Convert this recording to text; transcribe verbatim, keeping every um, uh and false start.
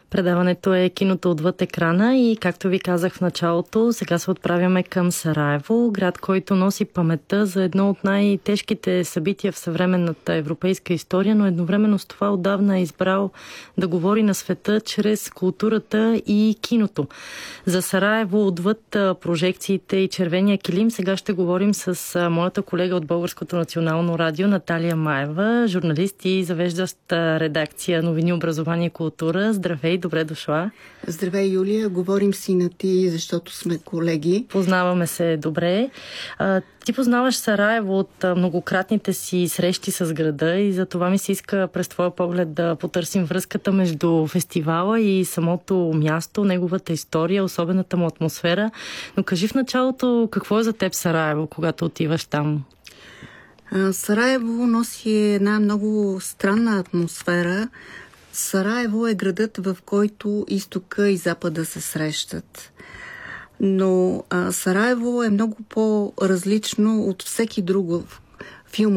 Предаването е Киното отвъд екрана и, както ви казах в началото, сега се отправяме към Сараево, град, който носи паметта за едно от най-тежките събития в съвременната европейска история, но едновременно с това отдавна е избрал да говори на света чрез културата и киното. За Сараево отвъд прожекциите и червения килим сега ще говорим с моята колега от Българското национално радио Наталия Маева, журналист и завеждаща редакция Новини, образование и култура. Здравей, добре дошла. Здравей, Юлия. Говорим си на ти, защото сме колеги. Познаваме се добре. А, ти познаваш Сараево от многократните си срещи с града и за това ми се иска през твоя поглед да потърсим връзката между фестивала и самото място, неговата история, особената му атмосфера. Но кажи в началото, какво е за теб Сараево, когато отиваш там? Сараево носи една много странна атмосфера. Сараево е градът, в който изтока и запада се срещат. Но а, Сараево е много по-различно от всеки друг филм